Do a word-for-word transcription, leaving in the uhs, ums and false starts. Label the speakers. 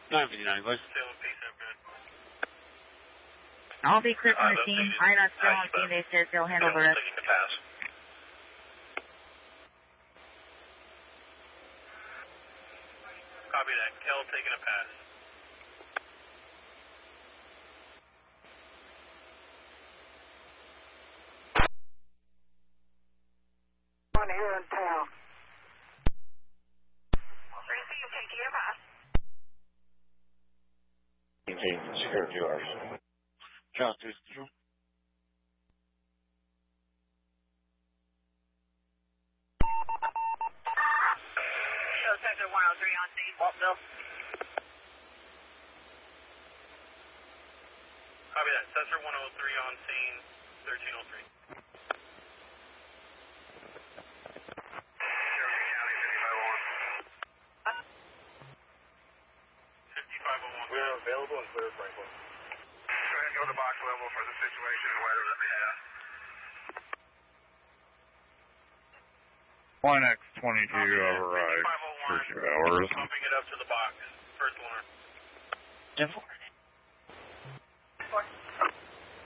Speaker 1: nine fifty-nine, English.
Speaker 2: I'll be clear from the scene. I N S still on scene. They said they'll handle the rest.
Speaker 3: Copy that. Kel taking a pass.
Speaker 4: One here in town. Where do you see you taking a pass?
Speaker 1: Secure two hours. Count two.
Speaker 4: Show Sector one oh three on scene. Waltville.
Speaker 3: Copy that. Sector one oh three on scene. thirteen oh three. fifty-five oh one. We are available and clear Franklin. Go ahead and go to the box level for the situation and whatever that we have.
Speaker 5: one X twenty-two override for two hours.
Speaker 3: Pumping it up to the box. First alarm.
Speaker 2: Divorce.